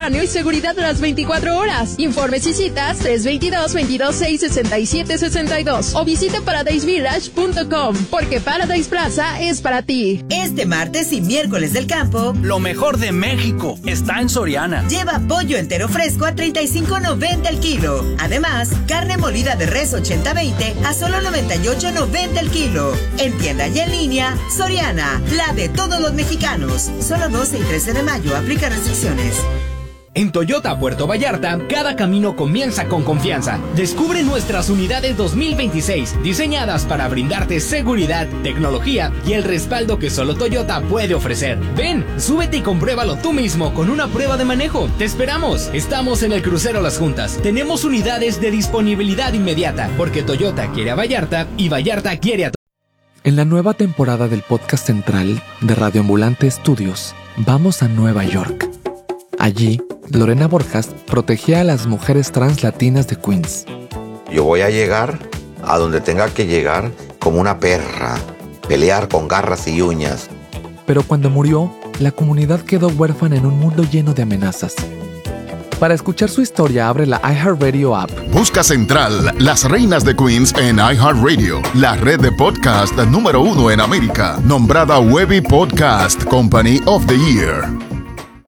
subterráneo y seguridad a las 24 horas. Informes y citas 322-226-6762 o visita paradisevillage.com, porque Paradise Plaza es para ti. Este martes y miércoles del campo, lo mejor de México está en Soriana. Lleva pollo entero fresco a $35.90 el kilo. Además, carne molida de res 80-20 a solo $98.90 el kilo. En tienda y en línea, Soriana, la de todos los mexicanos. Solo 12 y 13 de mayo, aplica restricciones. En Toyota Puerto Vallarta, cada camino comienza con confianza. Descubre nuestras unidades 2026, diseñadas para brindarte seguridad, tecnología y el respaldo que solo Toyota puede ofrecer. Ven, súbete y compruébalo tú mismo con una prueba de manejo. ¡Te esperamos! Estamos en el crucero Las Juntas. Tenemos unidades de disponibilidad inmediata, porque Toyota quiere a Vallarta y Vallarta quiere a Toyota. En la nueva temporada del podcast central de Radio Ambulante Studios, vamos a Nueva York. Allí, Lorena Borjas protegía a las mujeres trans latinas de Queens. Yo voy a llegar a donde tenga que llegar como una perra, pelear con garras y uñas. Pero cuando murió, la comunidad quedó huérfana en un mundo lleno de amenazas. Para escuchar su historia, abre la iHeartRadio app. Busca Central, Las Reinas de Queens en iHeartRadio, la red de podcast número 1 en América, nombrada Webby Podcast Company of the Year.